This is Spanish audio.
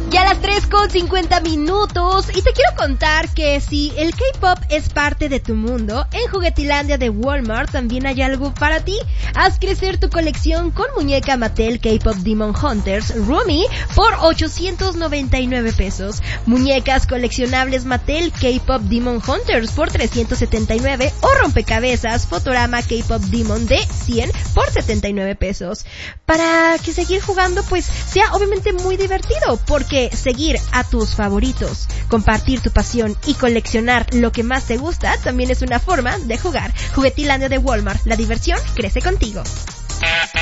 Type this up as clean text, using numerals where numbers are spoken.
Ya a las 3:50 y te quiero contar que si el K-pop es parte de tu mundo, en Juguetilandia de Walmart también hay algo para ti. Haz crecer tu colección con muñeca Mattel K-pop Demon Hunters Rumi por 899 pesos. Muñecas coleccionables Mattel K-pop Demon Hunters por 379 o rompecabezas Fotorama K-pop Demon de 100 por 79 pesos. Para que seguir jugando pues sea obviamente muy divertido, porque seguir a tus favoritos, compartir tu pasión y coleccionar lo que más te gusta también es una forma de jugar. Juguetilandia de Walmart, la diversión crece contigo.